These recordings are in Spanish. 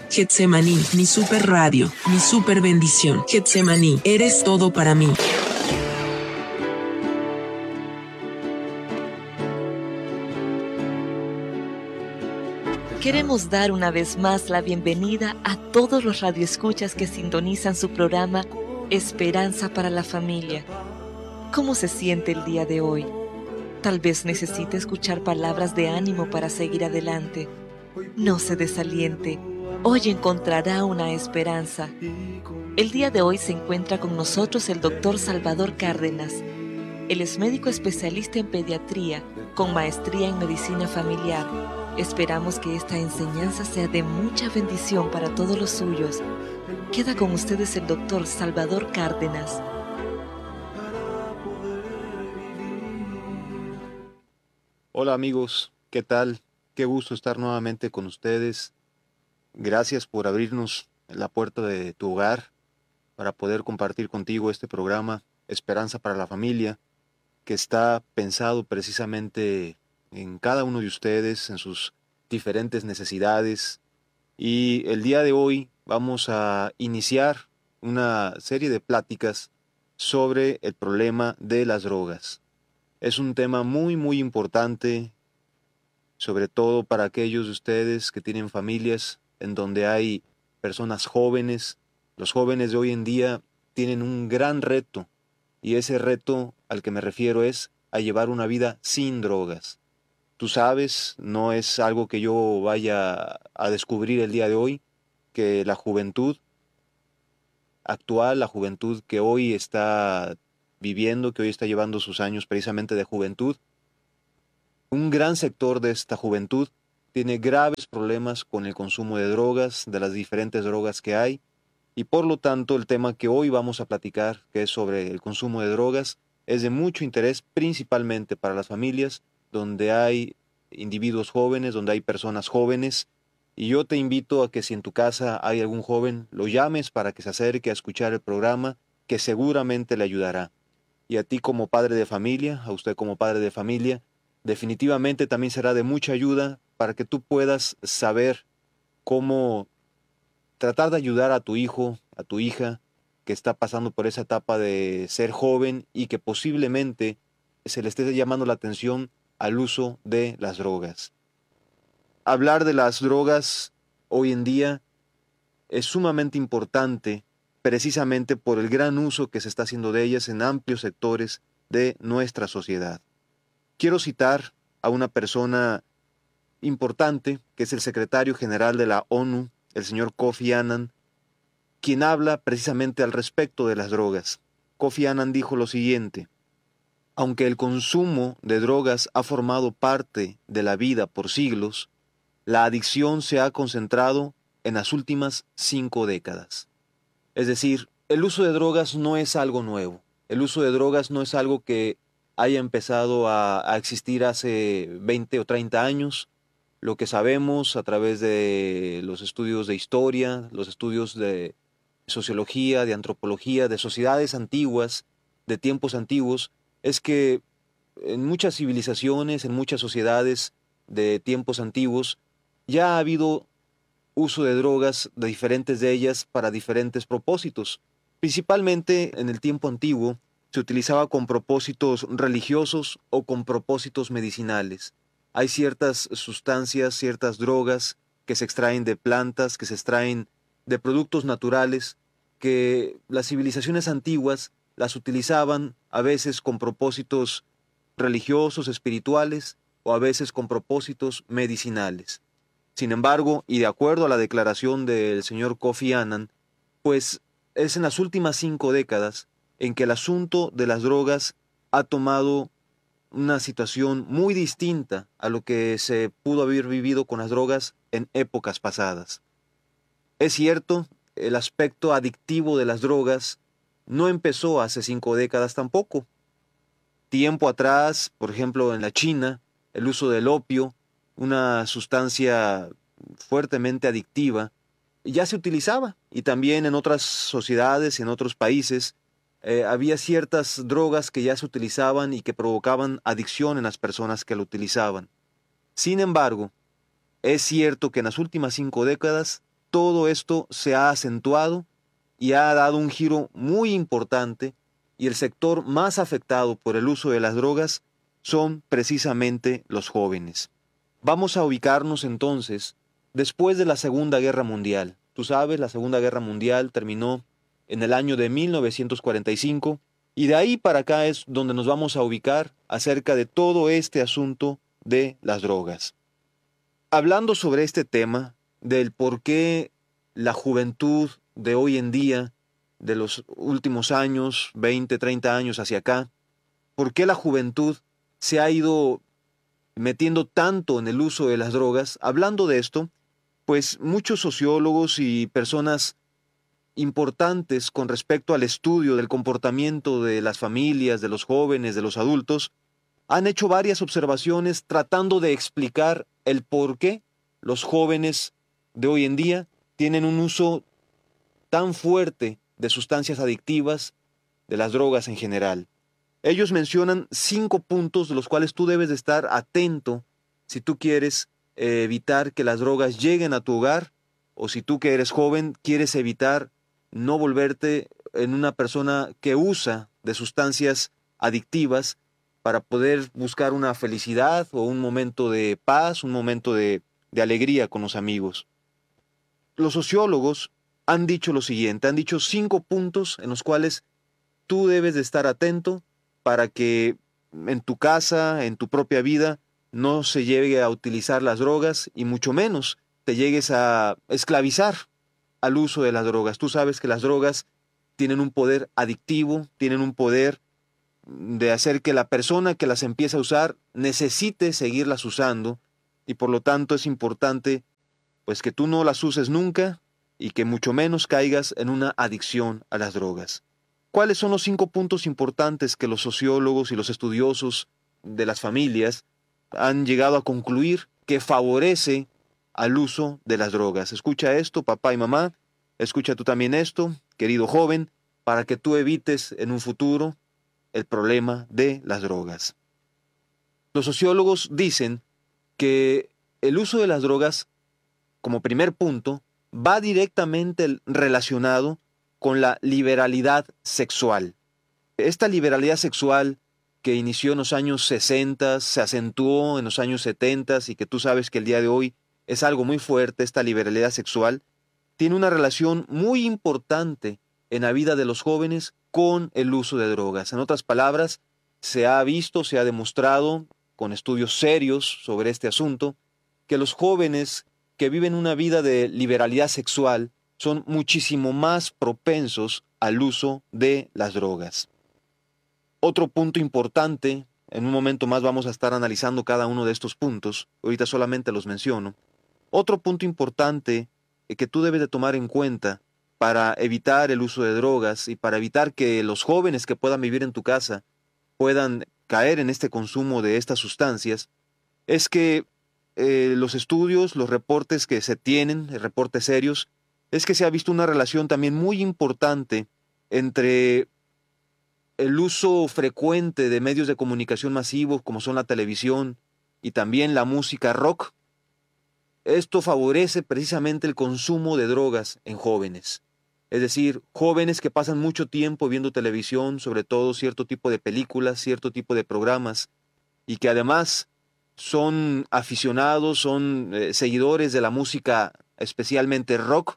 Getsemaní, mi super radio, mi super bendición. Getsemaní, eres todo para mí. Queremos dar una vez más la bienvenida a todos los radioescuchas que sintonizan su programa Esperanza para la Familia. ¿Cómo se siente el día de hoy? Tal vez necesite escuchar palabras de ánimo para seguir adelante. No se desaliente. Hoy encontrará una esperanza. El día de hoy se encuentra con nosotros el doctor Salvador Cárdenas. Él es médico especialista en pediatría, con maestría en medicina familiar. Esperamos que esta enseñanza sea de mucha bendición para todos los suyos. Queda con ustedes el doctor Salvador Cárdenas. Hola amigos, ¿qué tal? Qué gusto estar nuevamente con ustedes. Gracias por abrirnos la puerta de tu hogar para poder compartir contigo este programa Esperanza para la Familia, que está pensado precisamente en cada uno de ustedes, en sus diferentes necesidades. Y el día de hoy vamos a iniciar una serie de pláticas sobre el problema de las drogas. Es un tema muy importante, sobre todo para aquellos de ustedes que tienen familias en donde hay personas jóvenes. Los jóvenes de hoy en día tienen un gran reto, y ese reto al que me refiero es a llevar una vida sin drogas. Tú sabes, no es algo que yo vaya a descubrir el día de hoy, que la juventud actual, la juventud que hoy está viviendo, que hoy está llevando sus años precisamente de juventud, un gran sector de esta juventud tiene graves problemas con el consumo de drogas, de las diferentes drogas que hay, y por lo tanto el tema que hoy vamos a platicar, que es sobre el consumo de drogas, es de mucho interés principalmente para las familias donde hay individuos jóvenes, donde hay personas jóvenes, y yo te invito a que si en tu casa hay algún joven, lo llames para que se acerque a escuchar el programa, que seguramente le ayudará. Y a ti como padre de familia, a usted como padre de familia, definitivamente también será de mucha ayuda para que tú puedas saber cómo tratar de ayudar a tu hijo, a tu hija, que está pasando por esa etapa de ser joven y que posiblemente se le esté llamando la atención al uso de las drogas. Hablar de las drogas hoy en día es sumamente importante precisamente por el gran uso que se está haciendo de ellas en amplios sectores de nuestra sociedad. Quiero citar a una persona importante, que es el secretario general de la ONU, el señor Kofi Annan, quien habla precisamente al respecto de las drogas. Kofi Annan dijo lo siguiente: aunque el consumo de drogas ha formado parte de la vida por siglos, la adicción se ha concentrado en las últimas 5 décadas. Es decir, el uso de drogas no es algo nuevo. El uso de drogas no es algo que haya empezado a existir hace 20 o 30 años. Lo que sabemos a través de los estudios de historia, los estudios de sociología, de antropología, de sociedades antiguas, de tiempos antiguos, es que en muchas civilizaciones, en muchas sociedades de tiempos antiguos, ya ha habido uso de drogas, de diferentes de ellas, para diferentes propósitos. Principalmente en el tiempo antiguo se utilizaba con propósitos religiosos o con propósitos medicinales. Hay ciertas sustancias, ciertas drogas que se extraen de plantas, que se extraen de productos naturales, que las civilizaciones antiguas las utilizaban a veces con propósitos religiosos, espirituales, o a veces con propósitos medicinales. Sin embargo, y de acuerdo a la declaración del señor Kofi Annan, pues es en las últimas 5 décadas en que el asunto de las drogas ha tomado una situación muy distinta a lo que se pudo haber vivido con las drogas en épocas pasadas. Es cierto, el aspecto adictivo de las drogas no empezó hace 5 décadas tampoco. Tiempo atrás, por ejemplo, en la China, el uso del opio, una sustancia fuertemente adictiva, ya se utilizaba, y también en otras sociedades, en otros países, había ciertas drogas que ya se utilizaban y que provocaban adicción en las personas que lo utilizaban. Sin embargo, es cierto que en las últimas 5 décadas todo esto se ha acentuado y ha dado un giro muy importante, y el sector más afectado por el uso de las drogas son precisamente los jóvenes. Vamos a ubicarnos entonces después de la Segunda Guerra Mundial. Tú sabes, la Segunda Guerra Mundial terminó en el año de 1945, y de ahí para acá es donde nos vamos a ubicar acerca de todo este asunto de las drogas. Hablando sobre este tema, del por qué la juventud de hoy en día, de los últimos años, 20, 30 años hacia acá, por qué la juventud se ha ido metiendo tanto en el uso de las drogas, hablando de esto, pues muchos sociólogos y personas importantes con respecto al estudio del comportamiento de las familias, de los jóvenes, de los adultos, han hecho varias observaciones tratando de explicar el por qué los jóvenes de hoy en día tienen un uso tan fuerte de sustancias adictivas, de las drogas en general. Ellos mencionan 5 puntos de los cuales tú debes de estar atento si tú quieres evitar que las drogas lleguen a tu hogar, o si tú que eres joven quieres evitar no volverte en una persona que usa de sustancias adictivas para poder buscar una felicidad o un momento de paz, un momento de alegría con los amigos. Los sociólogos han dicho lo siguiente, han dicho 5 puntos en los cuales tú debes de estar atento para que en tu casa, en tu propia vida, no se llegue a utilizar las drogas y mucho menos te llegues a esclavizar al uso de las drogas. Tú sabes que las drogas tienen un poder adictivo, tienen un poder de hacer que la persona que las empieza a usar necesite seguirlas usando, y por lo tanto es importante pues que tú no las uses nunca y que mucho menos caigas en una adicción a las drogas. ¿Cuáles son los 5 puntos importantes que los sociólogos y los estudiosos de las familias han llegado a concluir que favorece al uso de las drogas? Escucha esto, papá y mamá, escucha tú también esto, querido joven, para que tú evites en un futuro el problema de las drogas. Los sociólogos dicen que el uso de las drogas, como primer punto, va directamente relacionado con la liberalidad sexual. Esta liberalidad sexual que inició en los años 60, se acentuó en los años 70 y que tú sabes que el día de hoy es algo muy fuerte, esta liberalidad sexual, tiene una relación muy importante en la vida de los jóvenes con el uso de drogas. En otras palabras, se ha visto, se ha demostrado con estudios serios sobre este asunto, que los jóvenes que viven una vida de liberalidad sexual son muchísimo más propensos al uso de las drogas. Otro punto importante, en un momento más vamos a estar analizando cada uno de estos puntos, ahorita solamente los menciono. Otro punto importante que tú debes de tomar en cuenta para evitar el uso de drogas y para evitar que los jóvenes que puedan vivir en tu casa puedan caer en este consumo de estas sustancias, es que los estudios, los reportes que se tienen, reportes serios, es que se ha visto una relación también muy importante entre el uso frecuente de medios de comunicación masivos como son la televisión y también la música rock. Esto favorece precisamente el consumo de drogas en jóvenes. Es decir, jóvenes que pasan mucho tiempo viendo televisión, sobre todo cierto tipo de películas, cierto tipo de programas, y que además son aficionados, son seguidores de la música, especialmente rock,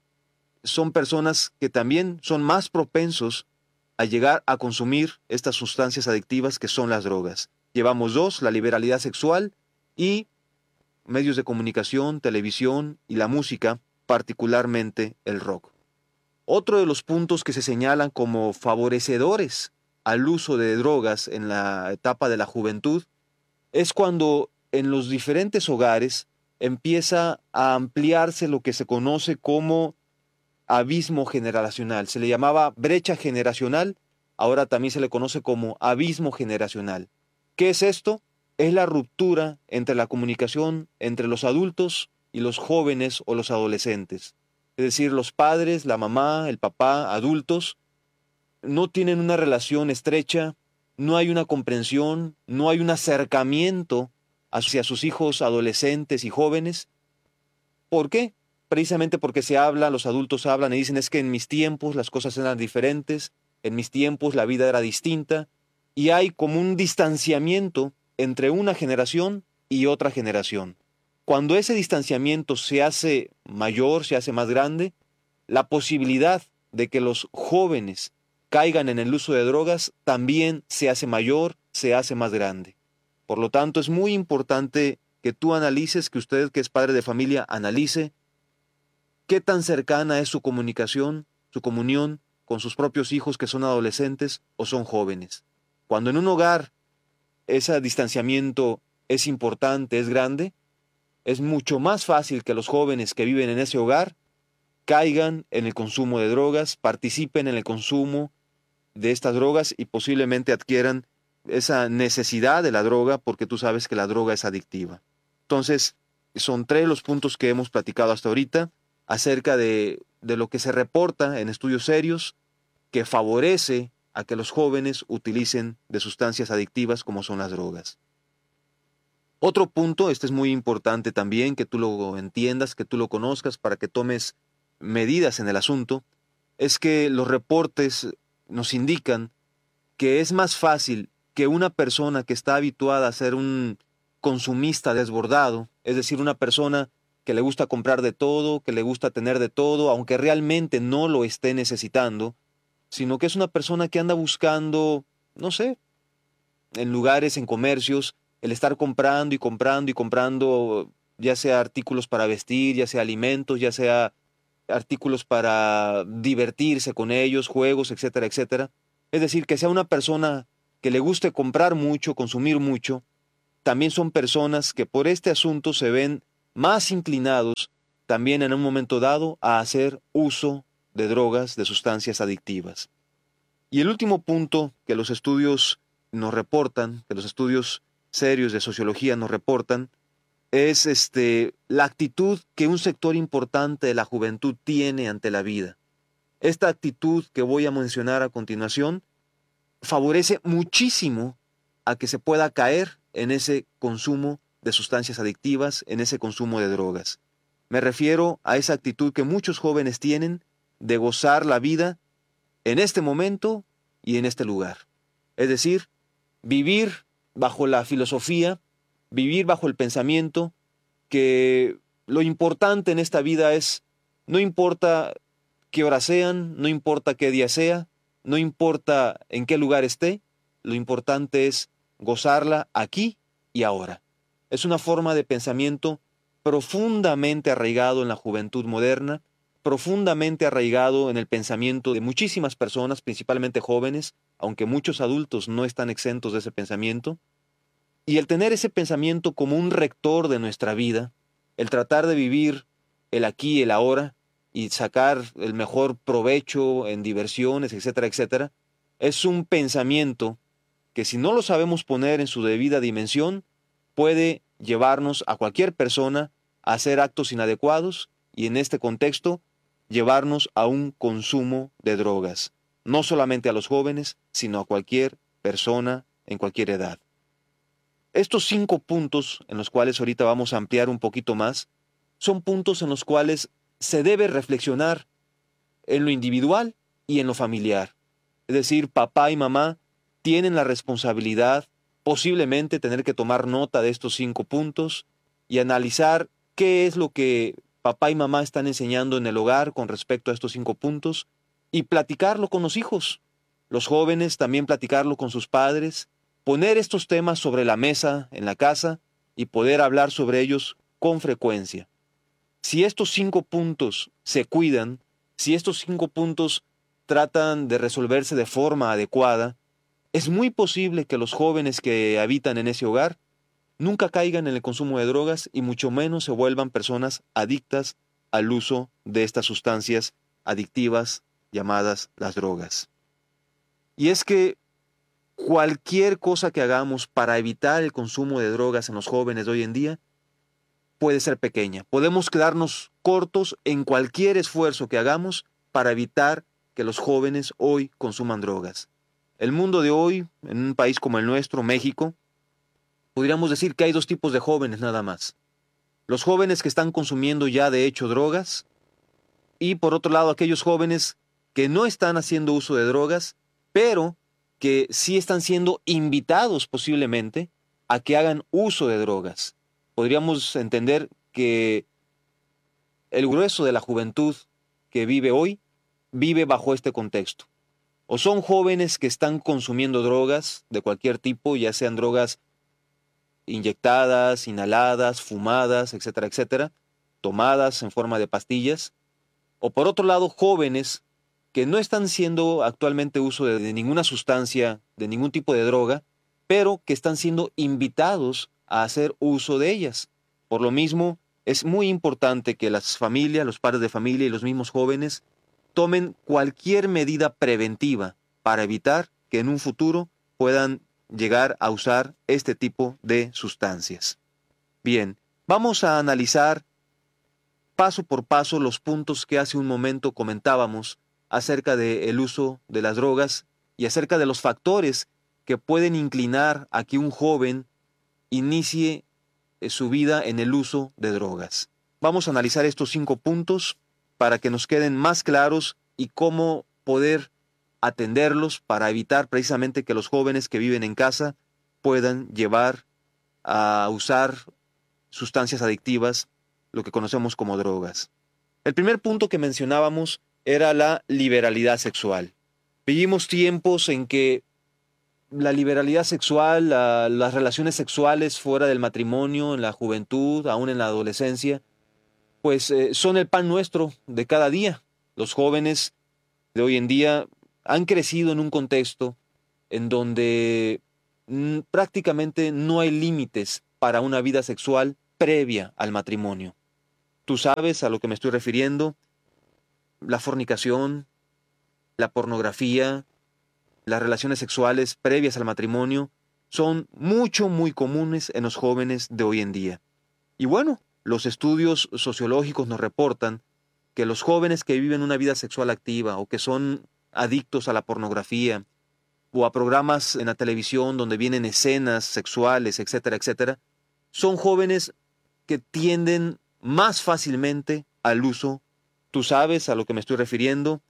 son personas que también son más propensos a llegar a consumir estas sustancias adictivas que son las drogas. Llevamos 2, la liberalidad sexual y medios de comunicación, televisión y la música, particularmente el rock. Otro de los puntos que se señalan como favorecedores al uso de drogas en la etapa de la juventud es cuando en los diferentes hogares empieza a ampliarse lo que se conoce como abismo generacional. Se le llamaba brecha generacional, ahora también se le conoce como abismo generacional. ¿Qué es esto? Es la ruptura entre la comunicación entre los adultos y los jóvenes o los adolescentes. Es decir, los padres, la mamá, el papá, adultos, no tienen una relación estrecha, no hay una comprensión, no hay un acercamiento hacia sus hijos adolescentes y jóvenes. ¿Por qué? precisamente porque se habla, los adultos hablan y dicen es que en mis tiempos las cosas eran diferentes, en mis tiempos la vida era distinta, y hay como un distanciamiento entre una generación y otra generación. Cuando ese distanciamiento se hace mayor, se hace más grande, la posibilidad de que los jóvenes caigan en el uso de drogas también se hace mayor, se hace más grande. Por lo tanto, es muy importante que tú analices, que usted que es padre de familia analice qué tan cercana es su comunicación, su comunión con sus propios hijos que son adolescentes o son jóvenes. Cuando en un hogar ese distanciamiento es importante, es grande, es mucho más fácil que los jóvenes que viven en ese hogar caigan en el consumo de drogas, participen en el consumo de estas drogas y posiblemente adquieran esa necesidad de la droga porque tú sabes que la droga es adictiva. Entonces, son 3 los puntos que hemos platicado hasta ahorita acerca de lo que se reporta en estudios serios que favorece a que los jóvenes utilicen de sustancias adictivas como son las drogas. Otro punto, este es muy importante también, que tú lo entiendas, que tú lo conozcas para que tomes medidas en el asunto, es que los reportes nos indican que es más fácil que una persona que está habituada a ser un consumista desbordado, es decir, una persona que le gusta comprar de todo, que le gusta tener de todo, aunque realmente no lo esté necesitando, sino que es una persona que anda buscando, no sé, en lugares, en comercios, el estar comprando y comprando y comprando, ya sea artículos para vestir, ya sea alimentos, ya sea artículos para divertirse con ellos, juegos, etcétera, etcétera. Es decir, que sea una persona que le guste comprar mucho, consumir mucho, también son personas que por este asunto se ven más inclinados también en un momento dado a hacer uso de drogas, de sustancias adictivas. Y el último punto que los estudios nos reportan, que los estudios serios de sociología nos reportan, es la actitud que un sector importante de la juventud tiene ante la vida. Esta actitud que voy a mencionar a continuación favorece muchísimo a que se pueda caer en ese consumo de sustancias adictivas, en ese consumo de drogas. Me refiero a esa actitud que muchos jóvenes tienen de gozar la vida en este momento y en este lugar. Es decir, vivir bajo la filosofía, vivir bajo el pensamiento que lo importante en esta vida es, no importa qué horas sean, no importa qué día sea, no importa en qué lugar esté, lo importante es gozarla aquí y ahora. Es una forma de pensamiento profundamente arraigado en la juventud moderna, profundamente arraigado en el pensamiento de muchísimas personas, principalmente jóvenes, aunque muchos adultos no están exentos de ese pensamiento. Y el tener ese pensamiento como un rector de nuestra vida, el tratar de vivir el aquí y el ahora y sacar el mejor provecho en diversiones, etcétera, etcétera, es un pensamiento que si no lo sabemos poner en su debida dimensión, puede llevarnos a cualquier persona a hacer actos inadecuados y en este contexto llevarnos a un consumo de drogas, no solamente a los jóvenes, sino a cualquier persona en cualquier edad. Estos 5 puntos, en los cuales ahorita vamos a ampliar un poquito más, son puntos en los cuales se debe reflexionar en lo individual y en lo familiar. Es decir, papá y mamá tienen la responsabilidad, posiblemente tener que tomar nota de estos 5 puntos y analizar qué es lo que papá y mamá están enseñando en el hogar con respecto a estos 5 puntos y platicarlo con los hijos. Los jóvenes también platicarlo con sus padres, poner estos temas sobre la mesa en la casa y poder hablar sobre ellos con frecuencia. Si estos 5 puntos se cuidan, si estos 5 puntos tratan de resolverse de forma adecuada, es muy posible que los jóvenes que habitan en ese hogar nunca caigan en el consumo de drogas y mucho menos se vuelvan personas adictas al uso de estas sustancias adictivas llamadas las drogas. Y es que cualquier cosa que hagamos para evitar el consumo de drogas en los jóvenes de hoy en día puede ser pequeña. Podemos quedarnos cortos en cualquier esfuerzo que hagamos para evitar que los jóvenes hoy consuman drogas. El mundo de hoy, en un país como el nuestro, México, podríamos decir que hay 2 tipos de jóvenes nada más. los jóvenes que están consumiendo ya de hecho drogas, y por otro lado aquellos jóvenes que no están haciendo uso de drogas, pero que sí están siendo invitados posiblemente a que hagan uso de drogas. Podríamos entender que el grueso de la juventud que vive hoy vive bajo este contexto. O son jóvenes que están consumiendo drogas de cualquier tipo, ya sean drogas inyectadas, inhaladas, fumadas, etcétera, etcétera, tomadas en forma de pastillas. O por otro lado, jóvenes que no están haciendo actualmente uso de ninguna sustancia, de ningún tipo de droga, pero que están siendo invitados a hacer uso de ellas. Por lo mismo, es muy importante que las familias, los padres de familia y los mismos jóvenes tomen cualquier medida preventiva para evitar que en un futuro puedan llegar a usar este tipo de sustancias. Bien, vamos a analizar paso por paso los puntos que hace un momento comentábamos acerca del uso de las drogas y acerca de los factores que pueden inclinar a que un joven inicie su vida en el uso de drogas. Vamos a analizar estos 5 puntos para que nos queden más claros y cómo poder atenderlos para evitar precisamente que los jóvenes que viven en casa puedan llevar a usar sustancias adictivas, lo que conocemos como drogas. El primer punto que mencionábamos era la liberalidad sexual. Vivimos tiempos en que la liberalidad sexual, las relaciones sexuales fuera del matrimonio, en la juventud, aún en la adolescencia, pues son el pan nuestro de cada día. Los jóvenes de hoy en día han crecido en un contexto en donde prácticamente no hay límites para una vida sexual previa al matrimonio. Tú sabes a lo que me estoy refiriendo: la fornicación, la pornografía, las relaciones sexuales previas al matrimonio son muy comunes en los jóvenes de hoy en día. Y bueno, los estudios sociológicos nos reportan que los jóvenes que viven una vida sexual activa o que son adictos a la pornografía o a programas en la televisión donde vienen escenas sexuales, etcétera, etcétera, son jóvenes que tienden más fácilmente al uso. Tú sabes a lo que me estoy refiriendo: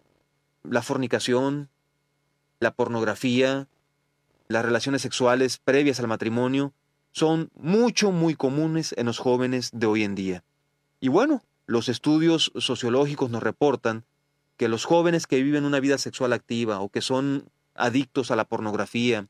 la fornicación, la pornografía, las relaciones sexuales previas al matrimonio son muy comunes en los jóvenes de hoy en día. Y bueno, los estudios sociológicos nos reportan que los jóvenes que viven una vida sexual activa o que son adictos a la pornografía